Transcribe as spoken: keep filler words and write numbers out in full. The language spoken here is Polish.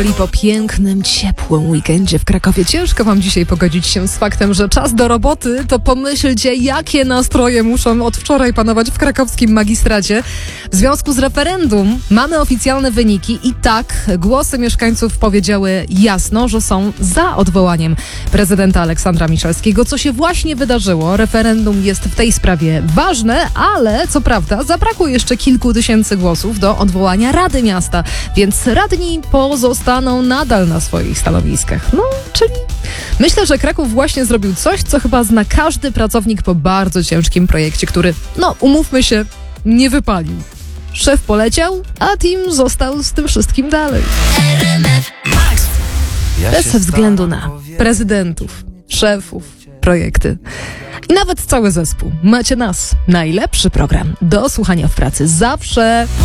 I po pięknym, ciepłym weekendzie w Krakowie ciężko wam dzisiaj pogodzić się z faktem, że czas do roboty, to pomyślcie, jakie nastroje muszą od wczoraj panować w krakowskim magistracie. W związku z referendum mamy oficjalne wyniki i tak, głosy mieszkańców powiedziały jasno, że są za odwołaniem prezydenta Aleksandra Miszalskiego, co się właśnie wydarzyło. Referendum jest w tej sprawie ważne, ale co prawda zabrakło jeszcze kilku tysięcy głosów do odwołania Rady Miasta, więc radni pozostaną nadal na swoich stanowiskach. No, czyli myślę, że Kraków właśnie zrobił coś, co chyba zna każdy pracownik po bardzo ciężkim projekcie, który, no umówmy się, nie wypalił. Szef poleciał, a team został z tym wszystkim dalej. Bez względu na prezydentów, szefów, projekty i nawet cały zespół. Macie nas. Najlepszy program do słuchania w pracy zawsze.